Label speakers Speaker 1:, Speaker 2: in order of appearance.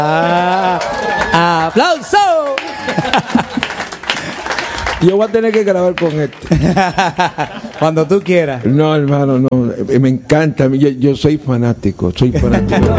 Speaker 1: ¡Aplauso!
Speaker 2: Yo voy a tener que grabar con este.
Speaker 1: Cuando tú quieras.
Speaker 2: No, hermano, no. Me encanta. Yo soy fanático.